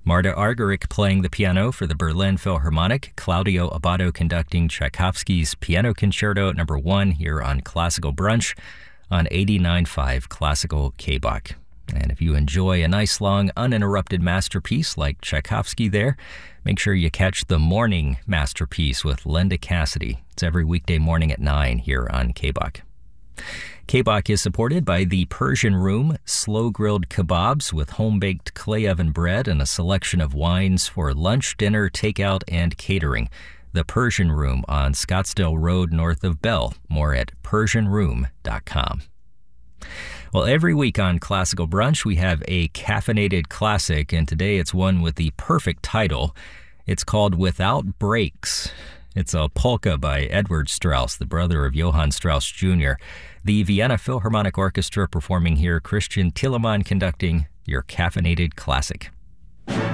Marta Argerich playing the piano for the Berlin Philharmonic, Claudio Abbado conducting Tchaikovsky's Piano Concerto No. 1 here on Classical Brunch on 89.5 Classical KBOK. And if you enjoy a nice, long, uninterrupted masterpiece like Tchaikovsky there, make sure you catch the Morning Masterpiece with Linda Cassidy. It's every weekday morning at 9 here on KBOK. KBOK is supported by the Persian Room, slow-grilled kebabs with home-baked clay oven bread and a selection of wines for lunch, dinner, takeout, and catering. The Persian Room on Scottsdale Road north of Bell. More at PersianRoom.com. Well, every week on Classical Brunch, we have a caffeinated classic, and today it's one with the perfect title. It's called Without Brakes. It's a polka by Edward Strauss, the brother of Johann Strauss Jr. The Vienna Philharmonic Orchestra performing here, Christian Thielemann conducting your caffeinated classic.